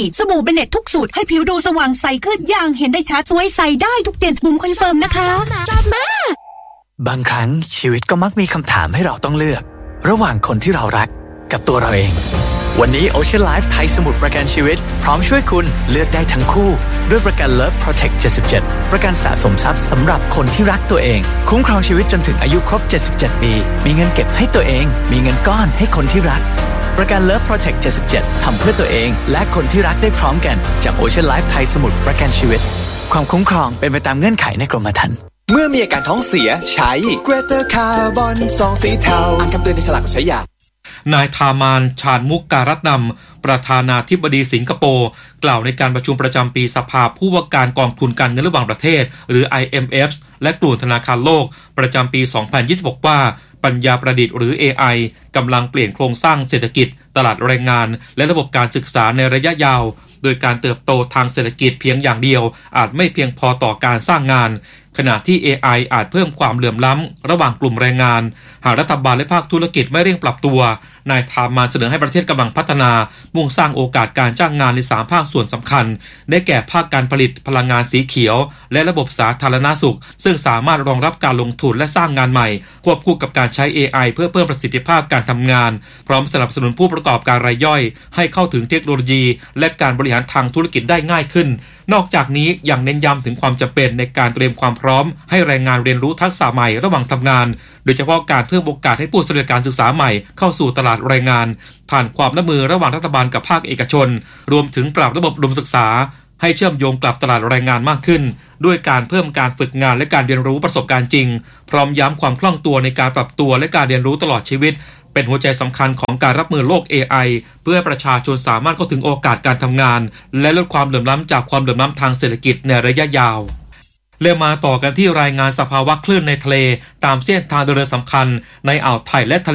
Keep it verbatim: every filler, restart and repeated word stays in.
สบู่เบเน็ตทุกสูตรให้ผิวดูสว่างใสขึ้นอย่างเห็นได้ชัดสวยใสได้ทุกเดือนบุ๋มคอนเฟิร์มนะคะชอบมากบางครั้งชีวิตก็มักมีคำถามให้เราต้องเลือกระหว่างคนที่เรารักกับตัวเราเองวันนี้ Ocean Life ไทยสมุทรประกันชีวิตพร้อมช่วยคุณเลือกได้ทั้งคู่ด้วยประกัน Love Protect เจ็ดสิบเจ็ดประกันสะสมทรัพย์สำหรับคนที่รักตัวเองคุ้มครองชีวิตจนถึงอายุครบเจ็ดสิบเจ็ดปีมีเงินเก็บให้ตัวเองมีเงินก้อนให้คนที่รักประกัน Love Protect เจ็ดสิบเจ็ดทำเพื่อตัวเองและคนที่รักได้พร้อมกันจาก Ocean Life ไทยสมุทรประกันชีวิตความคุ้มครองเป็นไปตามเงื่อนไขในกรมธรรม์เมื่อมีอาการท้องเสียใช้ Greater Carbon ซองสีเทาอ่านคำเตือนในฉลากก่อนใช้ยานายทามานชาญมุกการัตนำประธานาธิบดีสิงคโปร์กล่าวในการประชุมประจำปีสภาผู้ว่าการกองทุนการเงินระหว่างประเทศหรือ ไอ เอ็ม เอฟ และกลุ่มธนาคารโลกประจำปี สองพันยี่สิบหก ว่าปัญญาประดิษฐ์หรือ เอ ไอ กำลังเปลี่ยนโครงสร้างเศรษฐกิจตลาดแรงงานและระบบการศึกษาในระยะยาวโดยการเติบโตทางเศรษฐกิจเพียงอย่างเดียวอาจไม่เพียงพอต่อการสร้างงานขณะที่ เอ ไอ อาจเพิ่มความเหลื่อมล้ำระหว่างกลุ่มแรงงานหากรัฐบาลและภาคธุรกิจไม่เร่งปรับตัวนายทามานเสนอให้ประเทศกำลังพัฒนามุ่งสร้างโอกาสการจ้างงานในสามภาคส่วนสำคัญได้แก่ภาคการผลิตพลังงานสีเขียวและระบบสาธารณสุขซึ่งสามารถรองรับการลงทุนและสร้างงานใหม่ควบคู่กับการใช้ เอ ไอ เพื่อเพิ่มประสิทธิภาพการทำงานพร้อมสนับสนุนผู้ประกอบการรายย่อยให้เข้าถึงเทคโนโลยีและการบริหารทางธุรกิจได้ง่ายขึ้นนอกจากนี้ยังเน้นย้ำถึงความจำเป็นในการเตรียมความพร้อมให้แรงงานเรียนรู้ทักษะใหม่ระหว่างทำงานโดยเฉพาะการเพิ่มโอกาสให้ผู้สำเร็จการศึกษาใหม่เข้าสู่ตลาดแรงงานผ่านความร่วมมือระหว่างรัฐบาลกับภาคเอกชนรวมถึงปรับระบบอุดมศึกษาให้เชื่อมโยงกับตลาดแรงงานมากขึ้นด้วยการเพิ่มการฝึกงานและการเรียนรู้ประสบการณ์จริงพร้อมย้ำความคล่องตัวในการปรับตัวและการเรียนรู้ตลอดชีวิตเป็นหัวใจสำคัญของการรับมือโลก เอ ไอ เพื่อให้ประชาชนสามารถเข้าถึงโอกาสการทำงานและลดความเหลื่อมล้ำจากความเหลื่อมล้ำทางเศรษฐกิจในระยะยาวเริ่มมาต่อกันที่รายงานสภาวะคลื่นในทะเลตามเส้นทางเดินเรือสำคัญในอ่าวไทยและทะเล